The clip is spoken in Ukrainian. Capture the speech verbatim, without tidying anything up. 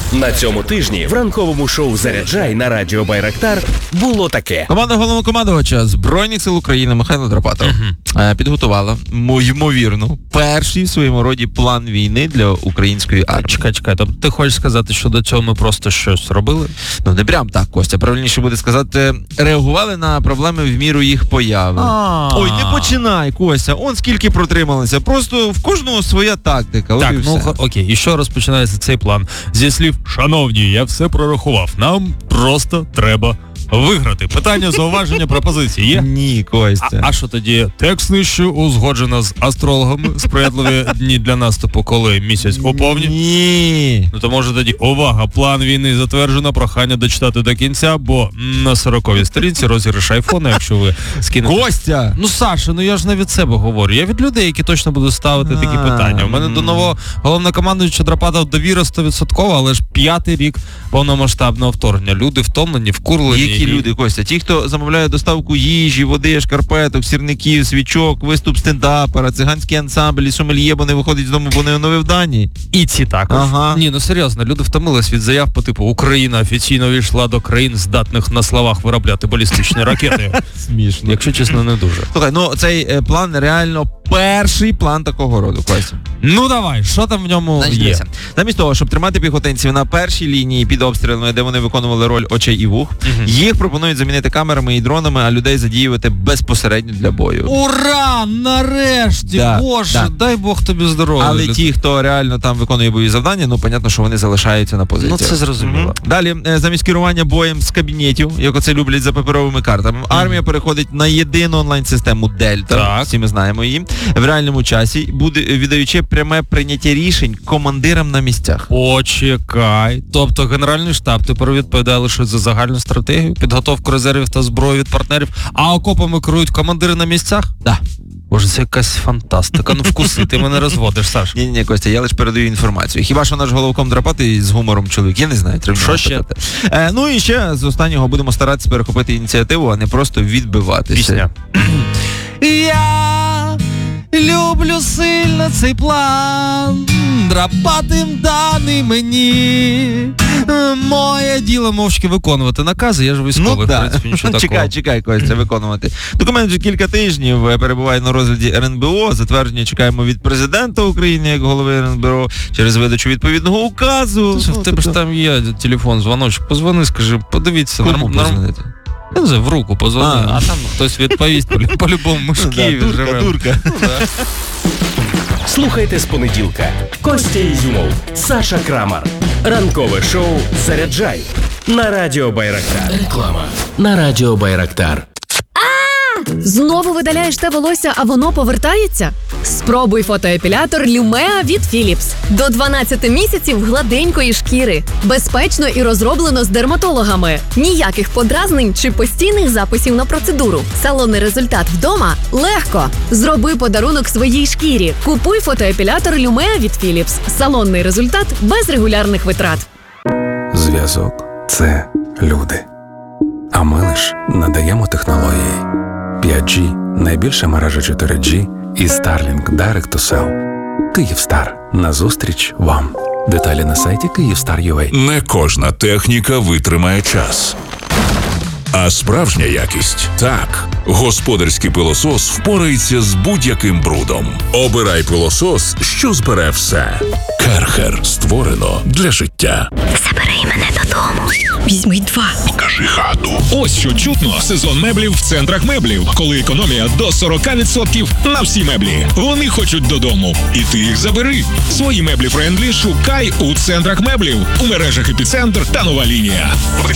На цьому тижні в ранковому шоу «Заряджай» на радіо Байрактар було таке. Команда головнокомандувача Збройних сил України Михайло Драпатов uh-huh. підготувала, ймовірно, перший в своєму роді план війни для української армії. Чекай, чекай, тобто ти хочеш сказати, що до цього ми просто щось робили? Ну, не прям так, Костя. Правильніше буде сказати, реагували на проблеми в міру їх появи. А-а-а. Ой, не починай, Костя, он скільки протрималися. Просто в кожного своя тактика. Так, ну все. окей, і що розпочинається цей план? Зі слів, шановні, я все прорахував, нам просто треба виграти. Питання, зауваження, пропозиції є? Ні, Костя. А, а що тоді? Текст нижче узгоджено з астрологами, сприятливі дні для наступу, коли місяць у повні? Ні. Ну то може тоді, увага, план війни затверджено, прохання дочитати до кінця, бо на сороковій сторінці розіграш айфона, якщо ви скинете. Костя! Ну, Саша, ну я ж не від себе говорю, я від людей, які точно будуть ставити такі питання. У мене до нового головнокомандуюча Драпатов довіра сто відсотків, але ж п'ятий рік повномасштабного вторгнення. Люди втомлені, вкурлені. Які люди, Костя? Ті, хто замовляє доставку їжі, води, шкарпеток, сірників, свічок, виступ стендапера, циганський ансамбль і сомельє, бо не виходить з дому, бо не оновив дані. І ці також. Ага. Ні, ну серйозно, люди втомились від заяв по типу Україна офіційно війшла до країн, здатних на словах виробляти балістичні ракети. Смішно. Якщо чесно, не дуже. Слухай, ну цей е, план реально перший план такого роду, Костя. Ну давай, що там в ньому Значить, є? дивися. Замість того, щоб тримати піхотинців на першій лінії під обстрілами, де вони виконували роль очей і вух, uh-huh. їх пропонують замінити камерами і дронами, а людей задіювати безпосередньо для бою. Ура! Нарешті! Да, Боже, да. дай Бог тобі здоров'я. Але люд... ті, хто реально там виконує бойові завдання, ну, понятно, що вони залишаються на позиціях. Ну, це зрозуміло. Mm-hmm. Далі, замість керування боєм з кабінетів, як оце люблять за паперовими картами, mm-hmm. армія переходить на єдину онлайн-систему Дельта, так. всі ми знаємо її, в реальному часі, буде віддаючи пряме прийняття рішень командирам на місцях. Почекай. Тобто Генеральний штаб тепер відповідає лише за загальну стратегію, підготовку резервів та зброї від партнерів, а окопами керують командири на місцях? Да. Боже, це якась фантастика. Ну вкуси, ти мене розводиш, Саш. Ні-ні, Костя, я лише передаю інформацію. Хіба що наш головком Драпатий з гумором чоловік? Я не знаю, треба. Що ще? Е, ну і ще з останнього будемо старатися перехопити ініціативу, а не просто відбиватися. Пісня. Я люблю сильно цей план, Драпатим даний мені. Моє діло мовчки виконувати накази, я ж військовий, ну, в принципі, нічого такого. Чекай, чекай, Костя, виконувати. Документ вже кілька тижнів перебуває на розгляді ер ен бе о, затвердження чекаємо від президента України, як голови ер ен бе о, через видачу відповідного указу. Слушай, ну, в тебе тобто... ж там є телефон, дзвоночок, позвони, скажи, подивіться. Кому норм, позвонити? Я не знаю, в руку позвони, а, а там хтось відповість, по-любому ми ж в Києві дурка, живемо. Дурка. Ну, да. Слухайте з понеділка. Костя Ізюмов, Саша Крамар. Ранкове шоу «Заряджай» на радіо Байрактар. Реклама на радіо Байрактар. Знову видаляєш те волосся, а воно повертається? Спробуй фотоепілятор Lumea від Philips. До дванадцяти місяців гладенької шкіри. Безпечно і розроблено з дерматологами. Ніяких подразнень чи постійних записів на процедуру. Салонний результат вдома – легко. Зроби подарунок своїй шкірі. Купуй фотоепілятор Lumea від Philips. Салонний результат без регулярних витрат. Зв'язок – це люди. А ми лиш надаємо технології. п'ять джі – найбільша мережа чотири джі і Starlink Direct to Cell. Київстар. Назустріч вам. Деталі на сайті Київстар крапка ю а. Не кожна техніка витримає час. А справжня якість – так. Господарський пилосос впорається з будь-яким брудом. Обирай пилосос, що збере все. Керхер. Створено для життя. Забери мене додому. Візьми два. Покажи хату. Ось що чутно. Сезон меблів в центрах меблів. Коли економія до сорок відсотків на всі меблі. Вони хочуть додому. І ти їх забери. Свої меблі френдлі шукай у центрах меблів. У мережах Епіцентр та Нова Лінія.